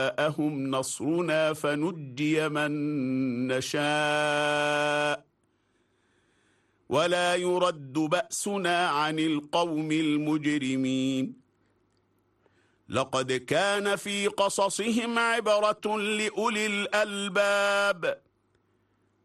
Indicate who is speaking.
Speaker 1: جاءهم نصرنا فنجي من نشاء ولا يرد بأسنا عن القوم المجرمين لقد كان في قصصهم عبرة لأولي الألباب